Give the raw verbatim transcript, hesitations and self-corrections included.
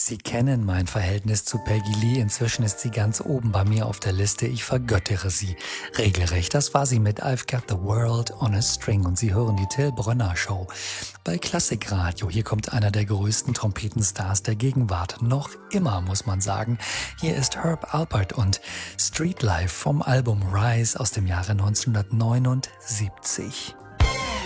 Sie kennen mein Verhältnis zu Peggy Lee. Inzwischen ist sie ganz oben bei mir auf der Liste. Ich vergöttere sie regelrecht. Das war sie mit I've Got the World on a String. Und Sie hören die Till Brönner Show bei Klassikradio. Hier kommt einer der größten Trompetenstars der Gegenwart. Noch immer, muss man sagen. Hier ist Herb Alpert und Street Life vom Album Rise aus dem Jahre neunzehnhundertneunundsiebzig.